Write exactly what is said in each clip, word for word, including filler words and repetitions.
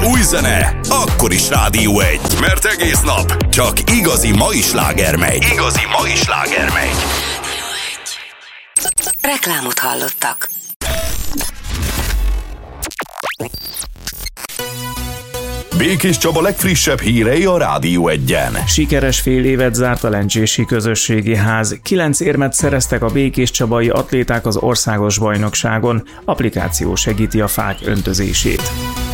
Új zene, akkor is Rádió egy, mert egész nap csak igazi mai sláger megy. Igazi mai sláger megy. Reklámot hallottak. Békés Csaba legfrissebb hírei a Rádió egyen. Sikeres fél évet zárt a Lencsési Közösségi Ház. Kilenc érmet szereztek a békés csabai atléták az országos bajnokságon. Applikáció segíti a fák öntözését.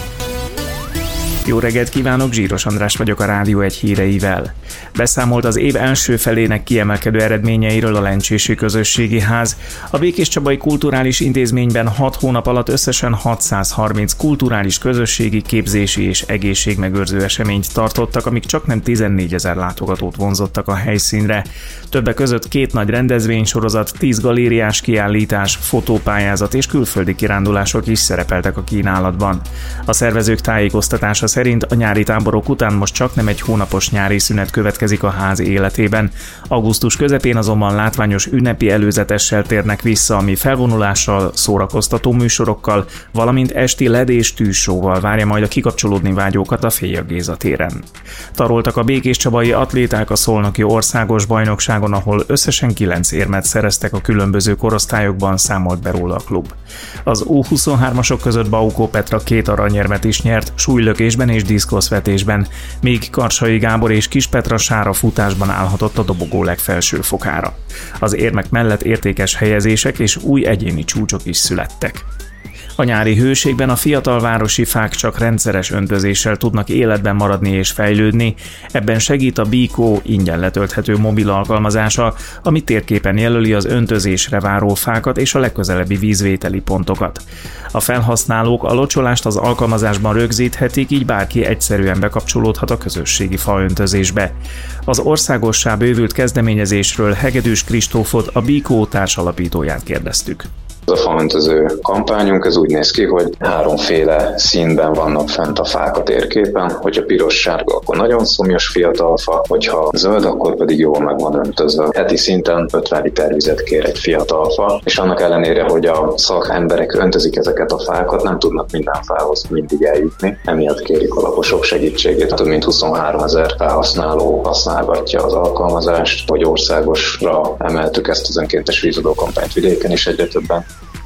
Jó reggelt kívánok, Zsíros András vagyok a Rádió egy híreivel. Beszámolt az év első felének kiemelkedő eredményeiről a Lencsési Közösségi Ház. A Békéscsabai Kulturális Intézményben hat hónap alatt összesen hatszázharminc kulturális, közösségi, képzési és egészségmegőrző eseményt tartottak, amik csaknem tizennégyezer látogatót vonzottak a helyszínre. Többek között két nagy rendezvénysorozat, tíz galériás kiállítás, fotópályázat és külföldi kirándulások is szerepeltek a kínálatban. A szervezők tájékoztatása szerint a nyári táborok után most csaknem egy hónapos nyári szünet következik a ház életében. Augusztus közepén azonban látványos ünnepi előzetessel térnek vissza, ami felvonulással, szórakoztató műsorokkal, valamint esti led és tűzsóval várja majd a kikapcsolódni vágyókat a Félyag Géza téren. Taroltak a békéscsabai atléták a szolnoki országos bajnokságon, ahol összesen kilenc érmet szereztek a különböző korosztályokban, számolt be róla a klub. Az U huszonhármasok között Baukó Petra két aranyérmet is nyert, súlylökésben és diszkoszvetésben, míg Karsai Gábor és Kis Petra sára futásban állhatott a dobogó legfelső fokára. Az érmek mellett értékes helyezések és új egyéni csúcsok is születtek. A nyári hőségben a fiatal városi fák csak rendszeres öntözéssel tudnak életben maradni és fejlődni, ebben segít a Bíkó ingyen letölthető mobil alkalmazása, ami térképen jelöli az öntözésre váró fákat és a legközelebbi vízvételi pontokat. A felhasználók a locsolást az alkalmazásban rögzíthetik, így bárki egyszerűen bekapcsolódhat a közösségi faöntözésbe. Az országossá bővült kezdeményezésről Hegedűs Kristófot, a Bíkó társalapítóját kérdeztük. A faöntöző kampányunk ez úgy néz ki, hogy háromféle színben vannak fent a fák a térképen, hogyha piros-sárga, akkor nagyon szomjas fiatal fa, hogyha zöld, akkor pedig jól meg van öntözve. Heti szinten ötven liter vizet kér egy fiatal fa, és annak ellenére, hogy a szakemberek öntözik ezeket a fákat, nem tudnak minden fához mindig eljutni, emiatt kérik a laposok segítségét. Több mint huszonháromezer felhasználó használgatja az alkalmazást, hogy országosra emeltük ezt az önkéntes vízadó kampányt vidéken is egyre többen.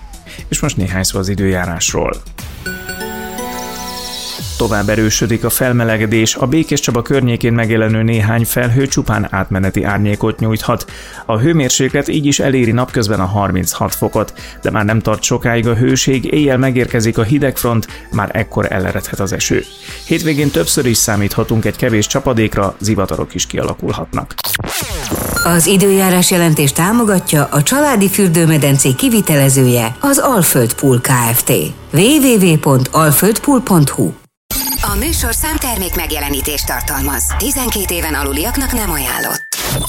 És most néhány szó az időjárásról. Tovább erősödik a felmelegedés, a Békéscsaba környékén megjelenő néhány felhő csupán átmeneti árnyékot nyújthat. A hőmérséklet így is eléri napközben a harminchat fokot, de már nem tart sokáig a hőség, éjjel megérkezik a hidegfront, már ekkor eleredhet az eső. Hétvégén többször is számíthatunk egy kevés csapadékra, zivatarok is kialakulhatnak. Az időjárás jelentést támogatja a családi fürdőmedencé kivitelezője, az Alföld Pool Kft. double-u double-u double-u pont alföld pool pont hu. A műsorszám termék megjelenítést tartalmaz. tizenkét éven aluliaknak nem ajánlott.